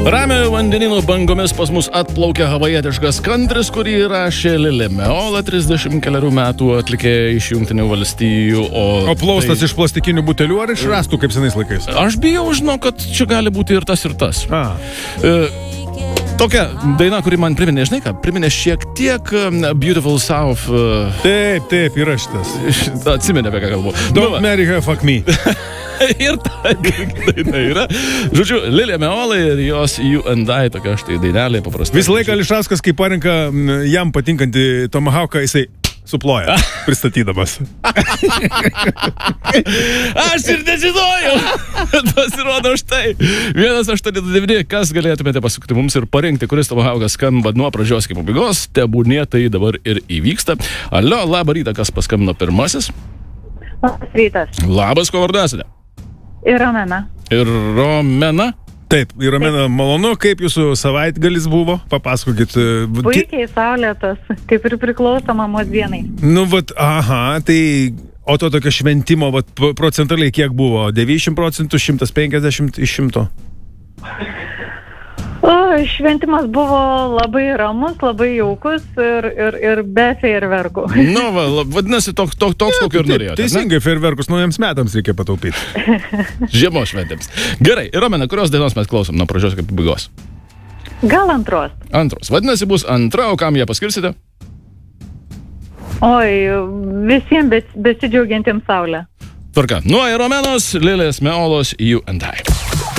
Ramiojo vandenino bangomis pas mus atplaukė havajietiškas kantris, kurį rašė Lilė Meola, 30 keliarių metų atlikėja iš Jungtinių valstijų. O plaustas iš plastikinių butelių ar iš rastų, kaip senais laikais? Aš bijau, žinau, kad čia gali būti ir tas, ir tas. Tokia daina, kuri man priminė, žinai ką, priminė šiek tiek Beautiful South. Taip, yra šitas. Atsimenė, apie ką kalbu. Don't marry her, fuck me. Ir ta daina yra. Žodžiu, Lilė Meola ir jos You and I, tokia štai dainelė paprastai. Visą laiką Ališauskas, kai parinka jam patinkantį tomahawką, jisai suploja, pristatydamas. Aš ir nežinojau. Pasirodo štai. 189, kas galėtumėte pasakyti mums ir parinkti, kuris tomahawkas skamba nuo pradžios iki pabaigos, tebūnie tai dabar ir įvyksta. Alio, labą rytą, kas paskambino pirmasis? Labas rytas. Labas, ko vardu esate? Ir Romena. Ir Romena? Taip, ir Romena, malonu, kaip jūsų savaitgalis buvo, papasakokit. Puikiai saulėtas, kaip ir priklauso mamos dienai. Nu, tai, o to tokio šventimo, procentaliai kiek buvo? 90%, 150 iš 100? Šventimas buvo labai ramus, labai jaukus ir be fejerverkų. Nu, vadinasi, toks kokio ir norėjote. Teisingai, fejerverkus naujams metams reikia pataupyti. Žiemos šventėms. Gerai, ir Romena, kurios dainos mes klausom nuo pradžios iki pabaigos? Gal antros. Antros. Vadinasi, bus antra, o kam ją paskirsite? Oi, visiems besidžiaugiantiems saulę. Tvarka. Nuo Romenos, Lilės Meolos, You and I.